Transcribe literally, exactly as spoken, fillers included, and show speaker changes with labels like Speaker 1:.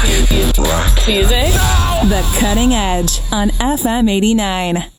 Speaker 1: Music.
Speaker 2: The Cutting Edge on F M eighty-nine.